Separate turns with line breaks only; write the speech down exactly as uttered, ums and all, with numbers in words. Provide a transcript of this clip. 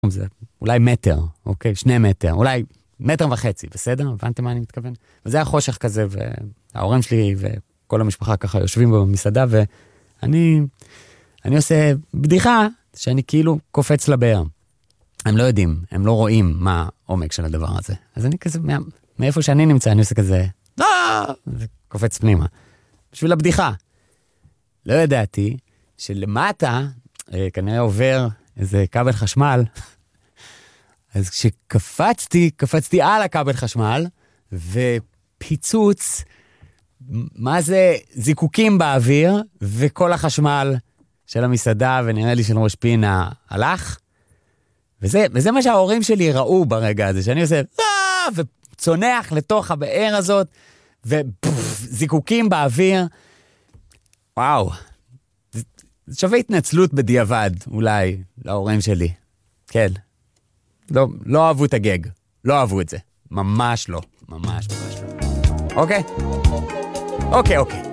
זה אולי מטר, אוקיי? שני מטר, אולי מטר וחצי, בסדר? הבנתם מה אני מתכוון? וזה היה חושך כזה, וההורים שלי וכל המשפחה ככה יושבים במסעדה, ואני אני עושה בדיחה שאני כאילו קופץ לבאר. הם לא יודעים, הם לא רואים מה העומק של הדבר הזה. אז אני כזה, מאיפה שאני נמצא, אני עושה כזה, וקופץ פנימה. בשביל הבדיחה. לא ידעתי שלמטה, כנראה עובר איזה כבל חשמל, אז כשקפצתי, קפצתי על הכבל חשמל, ופיצוץ, מה זה זיקוקים באוויר, וכל החשמל של המסעדה, ונראה לי של ראש פינה, הלך. וזה, וזה מה שההורים שלי ראו ברגע הזה, שאני עושה, וצונח לתוך הבאר הזאת, וזיקוקים באוויר. וואו. זה שווה התנצלות בדיעבד, אולי, להורים שלי. כן. לא, לא אהבו את הגג. לא אהבו את זה. ממש לא. ממש ממש לא. אוקיי? אוקיי, אוקיי.